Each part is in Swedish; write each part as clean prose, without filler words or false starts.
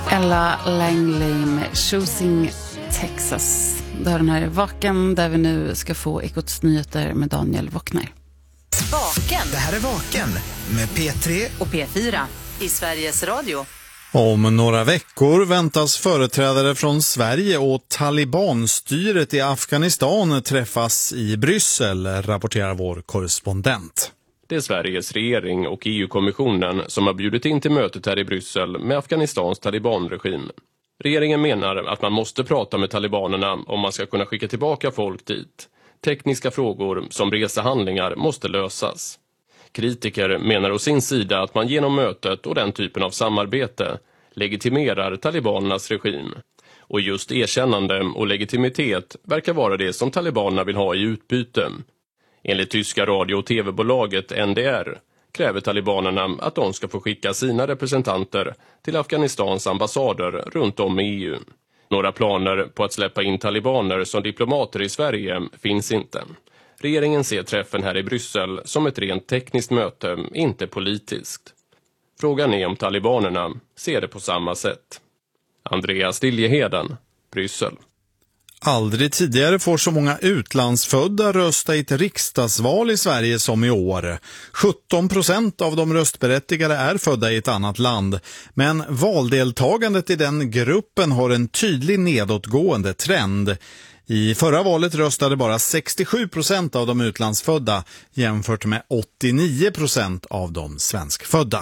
Ella Langley med Choosing Texas. Det här är Vaken där vi nu ska få Ekots nyheter med Daniel Wockner. Vaken. Det här är Vaken med P3 och P4 i Sveriges Radio. Om några veckor väntas företrädare från Sverige och talibanstyret i Afghanistan träffas i Bryssel, rapporterar vår korrespondent. Det är Sveriges regering och EU-kommissionen som har bjudit in till mötet här i Bryssel med Afghanistans talibanregim. Regeringen menar att man måste prata med talibanerna om man ska kunna skicka tillbaka folk dit. Tekniska frågor som resehandlingar måste lösas. Kritiker menar å sin sida att man genom mötet och den typen av samarbete legitimerar talibanernas regim. Och just erkännande och legitimitet verkar vara det som talibanerna vill ha i utbyte. Enligt tyska radio- och tv-bolaget NDR kräver talibanerna att de ska få skicka sina representanter till Afghanistans ambassader runt om i EU. Några planer på att släppa in talibaner som diplomater i Sverige finns inte. Regeringen ser träffen här i Bryssel som ett rent tekniskt möte, inte politiskt. Frågan är om talibanerna ser det på samma sätt. Andreas Liljeheden, Bryssel. Aldrig tidigare får så många utlandsfödda rösta i ett riksdagsval i Sverige som i år. 17% av de röstberättigade är födda i ett annat land. Men valdeltagandet i den gruppen har en tydlig nedåtgående trend. I förra valet röstade bara 67% av de utlandsfödda jämfört med 89% av de svenskfödda.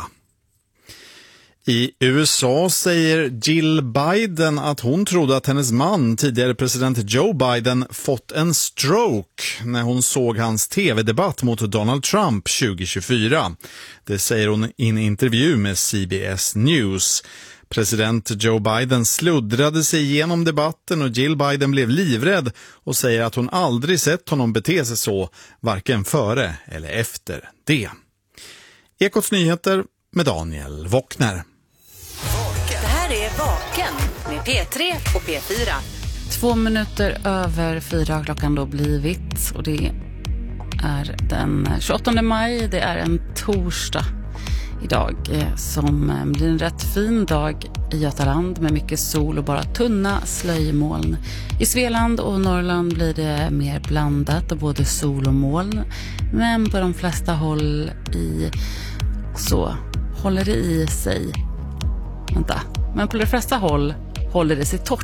I USA säger Jill Biden att hon trodde att hennes man, tidigare president Joe Biden, fått en stroke när hon såg hans tv-debatt mot Donald Trump 2024. Det säger hon i en intervju med CBS News. President Joe Biden sluddrade sig igenom debatten och Jill Biden blev livrädd och säger att hon aldrig sett honom bete sig så, varken före eller efter det. Ekots nyheter med Daniel Wockner. Det här är Vaken med P3 och P4. 2 minuter över 4 klockan då blivit, och det är den 28 maj, det är en torsdag idag som blir en rätt fin dag i Götaland med mycket sol och bara tunna slöjmoln. I Svealand och Norrland blir det mer blandat och både sol och moln, men på de flesta håll så håller det i sig. Men på de flesta håll håller det sig torrt.